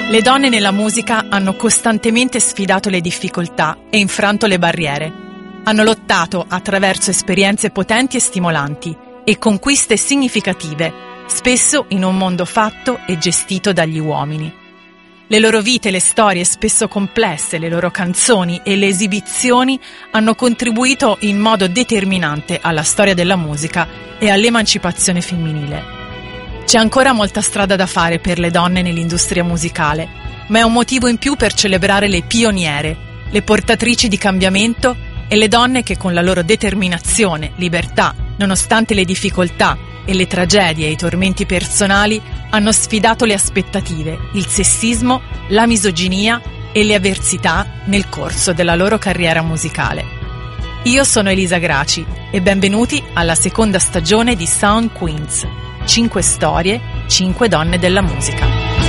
Le donne nella musica hanno costantemente sfidato le difficoltà e infranto le barriere. Hanno lottato attraverso esperienze potenti e stimolanti e conquiste significative, spesso in un mondo fatto e gestito dagli uomini. Le loro vite, le storie spesso complesse, le loro canzoni e le esibizioni hanno contribuito in modo determinante alla storia della musica e all'emancipazione femminile. C'è ancora molta strada da fare per le donne nell'industria musicale, ma è un motivo in più per celebrare le pioniere, le portatrici di cambiamento e le donne che con la loro determinazione, libertà, nonostante le difficoltà e le tragedie e i tormenti personali, hanno sfidato le aspettative, il sessismo, la misoginia e le avversità nel corso della loro carriera musicale. Io sono Elisa Graci e benvenuti alla seconda stagione di Sound Queens. 5 storie, 5 donne della musica.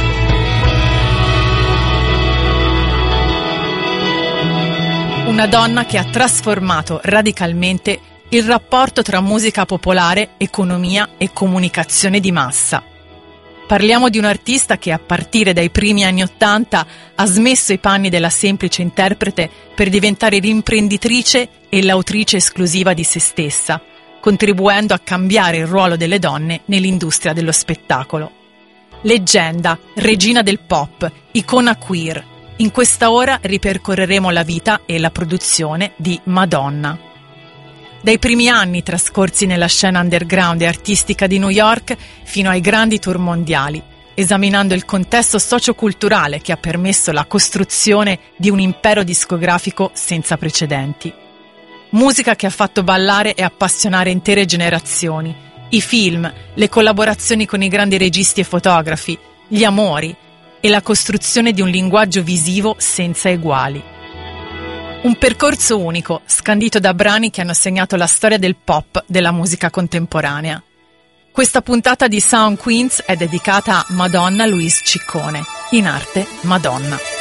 Una donna che ha trasformato radicalmente il rapporto tra musica popolare, economia e comunicazione di massa. Parliamo di un artista che a partire dai primi anni '80 ha smesso i panni della semplice interprete per diventare l'imprenditrice e l'autrice esclusiva di se stessa, contribuendo a cambiare il ruolo delle donne nell'industria dello spettacolo. Leggenda, regina del pop, icona queer. In questa ora ripercorreremo la vita e la produzione di Madonna. Dai primi anni trascorsi nella scena underground e artistica di New York fino ai grandi tour mondiali, esaminando il contesto socioculturale che ha permesso la costruzione di un impero discografico senza precedenti. Musica che ha fatto ballare e appassionare intere generazioni, i film, le collaborazioni con i grandi registi e fotografi, gli amori e la costruzione di un linguaggio visivo senza eguali. Un percorso unico, scandito da brani che hanno segnato la storia del pop della musica contemporanea. Questa puntata di Sound Queens è dedicata a Madonna Louise Ciccone, in arte Madonna.